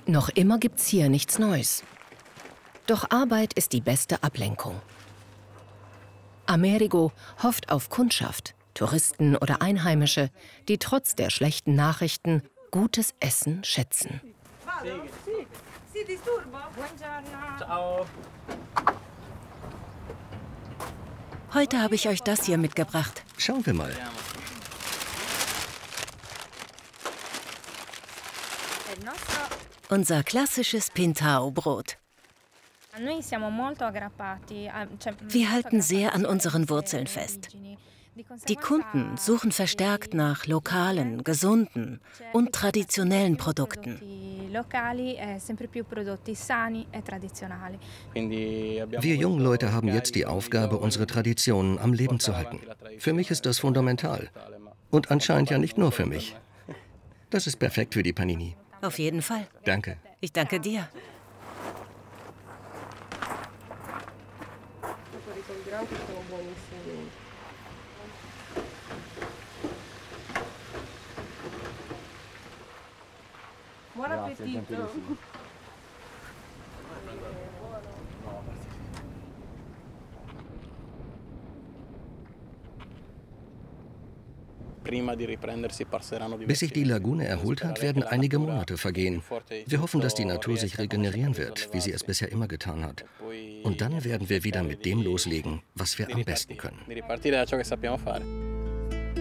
Noch immer gibt's hier nichts Neues. Doch Arbeit ist die beste Ablenkung. Amerigo hofft auf Kundschaft, Touristen oder Einheimische, die trotz der schlechten Nachrichten gutes Essen schätzen. Heute habe ich euch das hier mitgebracht. Schauen wir mal. Unser klassisches Pintao-Brot. Wir halten sehr an unseren Wurzeln fest. Die Kunden suchen verstärkt nach lokalen, gesunden und traditionellen Produkten. Wir jungen Leute haben jetzt die Aufgabe, unsere Traditionen am Leben zu halten. Für mich ist das fundamental. Und anscheinend ja nicht nur für mich. Das ist perfekt für die Panini. Auf jeden Fall. Danke. Ich danke dir. Buon appetito. Bis sich die Lagune erholt hat, werden einige Monate vergehen. Wir hoffen, dass die Natur sich regenerieren wird, wie sie es bisher immer getan hat. Und dann werden wir wieder mit dem loslegen, was wir am besten können.